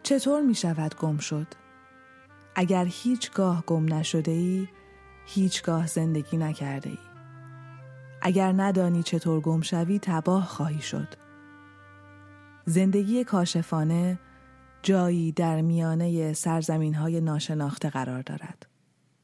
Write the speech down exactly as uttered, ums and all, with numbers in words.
چطور می شود گم شد؟ اگر هیچگاه گم نشده ای، هیچگاه زندگی نکرده ای. اگر ندانی چطور گم شوی، تباه خواهی شد. زندگی کاشفانه جایی در میانه سرزمین‌های ناشناخته قرار دارد.